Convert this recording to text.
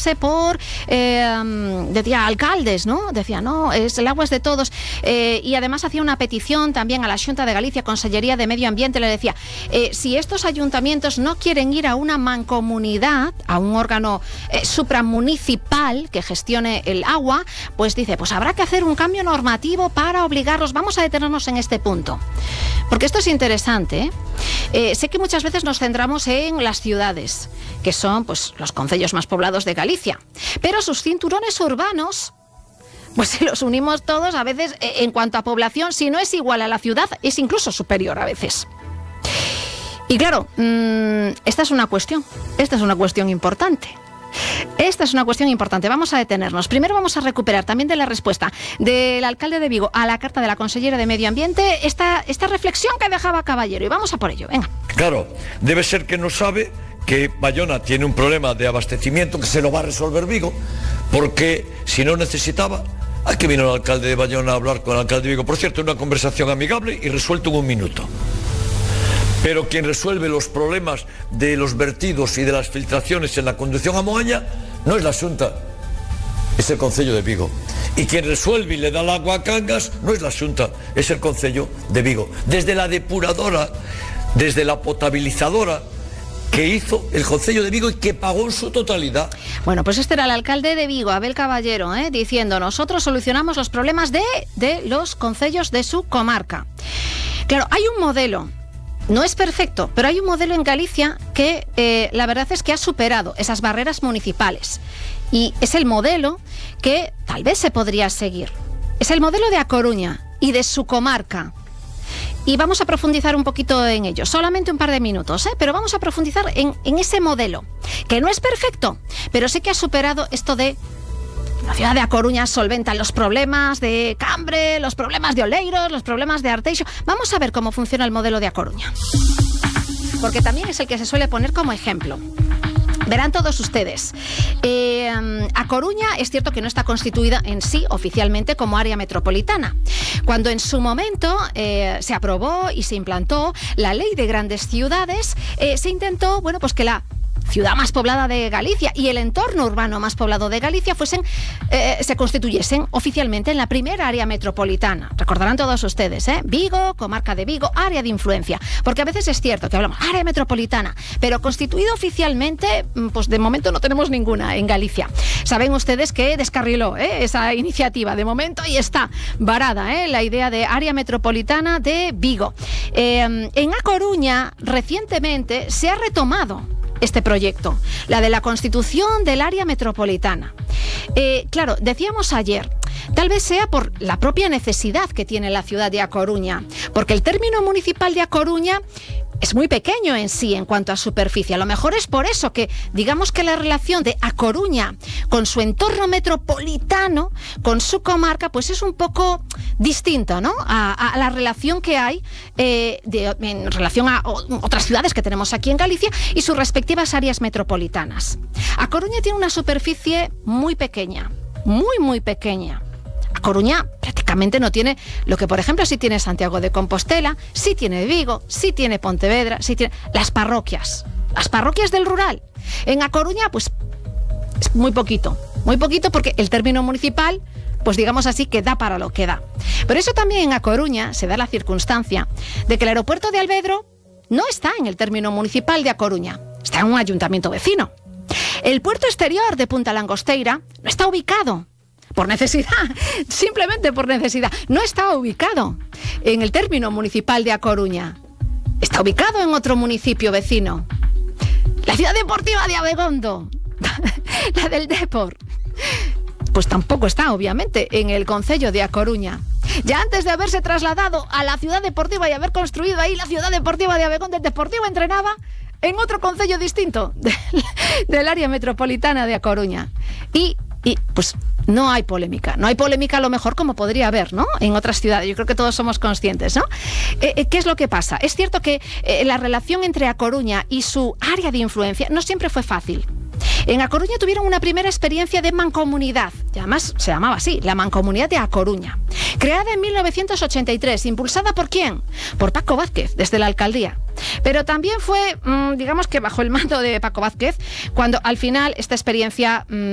preocuparse por, decía, alcaldes, ¿no? Decía, no, el agua es de todos. Y además hacía una petición también a la Xunta de Galicia, Consellería de Medio Ambiente, le decía, si estos ayuntamientos no quieren ir a una mancomunidad, a un órgano supramunicipal que gestione el agua, pues dice, pues habrá que hacer un cambio normativo para obligarlos. Vamos a detenernos en este punto, porque esto es interesante, ¿eh? Sé que muchas veces nos centramos en las ciudades, que son pues los concellos más poblados de Galicia, pero sus cinturones urbanos, pues si los unimos todos, a veces en cuanto a población, si no es igual a la ciudad, es incluso superior a veces. Y claro, esta es una cuestión importante. Esta es una cuestión importante. Vamos a detenernos. Primero vamos a recuperar también de la respuesta del alcalde de Vigo a la carta de la consellera de Medio Ambiente esta reflexión que dejaba Caballero. Y vamos a por ello. Venga. Claro, debe ser que no sabe que Bayona tiene un problema de abastecimiento que se lo va a resolver Vigo, porque si no necesitaba... Aquí vino el alcalde de Bayona a hablar con el alcalde de Vigo. Por cierto, una conversación amigable y resuelto en un minuto. Pero quien resuelve los problemas de los vertidos y de las filtraciones en la conducción a Moaña no es la Xunta, es el Concello de Vigo. Y quien resuelve y le da el agua a Cangas no es la Xunta, es el Concello de Vigo. Desde la depuradora, desde la potabilizadora que hizo el Concello de Vigo y que pagó en su totalidad. Bueno, pues este era el alcalde de Vigo, Abel Caballero, diciendo, nosotros solucionamos los problemas de los concellos de su comarca. Claro, hay un modelo. No es perfecto, pero hay un modelo en Galicia que la verdad es que ha superado esas barreras municipales. Y es el modelo que tal vez se podría seguir. Es el modelo de A Coruña y de su comarca. Y vamos a profundizar un poquito en ello. Solamente un par de minutos, pero vamos a profundizar en ese modelo, que no es perfecto, pero sí que ha superado esto de... La ciudad de A Coruña solventa los problemas de Cambre, los problemas de Oleiros, los problemas de Arteixo. Vamos a ver cómo funciona el modelo de A Coruña, porque también es el que se suele poner como ejemplo. Verán todos ustedes, A Coruña es cierto que no está constituida en sí oficialmente como área metropolitana. Cuando en su momento se aprobó y se implantó la ley de grandes ciudades, se intentó, bueno, pues que la ciudad más poblada de Galicia y el entorno urbano más poblado de Galicia se constituyesen oficialmente en la primera área metropolitana. Recordarán todos ustedes, Vigo, comarca de Vigo, área de influencia. Porque a veces es cierto que hablamos área metropolitana, pero constituida oficialmente, pues de momento no tenemos ninguna en Galicia. Saben ustedes que descarriló esa iniciativa de momento y está varada la idea de área metropolitana de Vigo. En A Coruña recientemente se ha retomado este proyecto, la de la constitución del área metropolitana. Claro, decíamos ayer, tal vez sea por la propia necesidad que tiene la ciudad de A Coruña, porque el término municipal de A Coruña es muy pequeño en sí en cuanto a superficie. A lo mejor es por eso que, digamos que la relación de A Coruña con su entorno metropolitano, con su comarca, pues es un poco distinta, ¿no? A la relación que hay en relación a otras ciudades que tenemos aquí en Galicia y sus respectivas áreas metropolitanas. A Coruña tiene una superficie muy pequeña, muy pequeña. A Coruña prácticamente no tiene lo que, por ejemplo, sí tiene Santiago de Compostela, sí tiene Vigo, sí tiene Pontevedra, sí tiene las parroquias del rural. En A Coruña, pues, es muy poquito porque el término municipal, pues digamos así, que da para lo que da. Por eso también en A Coruña se da la circunstancia de que el aeropuerto de Alvedro no está en el término municipal de A Coruña, está en un ayuntamiento vecino. El puerto exterior de Punta Langosteira no está ubicado por necesidad, simplemente por necesidad. No está ubicado en el término municipal de A Coruña. Está ubicado en otro municipio vecino. La ciudad deportiva de Abegondo, la del Depor, pues tampoco está, obviamente, en el concello de A Coruña. Ya antes de haberse trasladado a la ciudad deportiva y haber construido ahí la ciudad deportiva de Abegondo, el Deportivo entrenaba en otro concello distinto del área metropolitana de A Coruña. Y pues no hay polémica a lo mejor como podría haber, ¿no? En otras ciudades, yo creo que todos somos conscientes, ¿no? ¿Qué es lo que pasa? Es cierto que la relación entre A Coruña y su área de influencia no siempre fue fácil. En A Coruña tuvieron una primera experiencia de mancomunidad, y además se llamaba así, la Mancomunidad de A Coruña, creada en 1983, impulsada ¿por quién? Por Paco Vázquez, desde la alcaldía. Pero también fue, digamos que bajo el mando de Paco Vázquez, cuando al final esta experiencia